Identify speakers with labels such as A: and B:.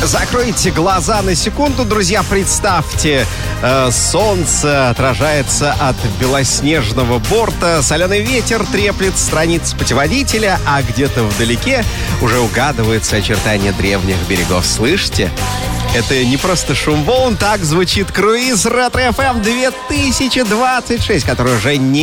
A: Закройте глаза на секунду, друзья, представьте, солнце отражается от белоснежного борта, соленый ветер треплет страницы путеводителя, а где-то вдалеке уже угадываются очертания древних берегов. Слышите? Это не просто шум волн, так звучит круиз Ретро FM 2026, который уже не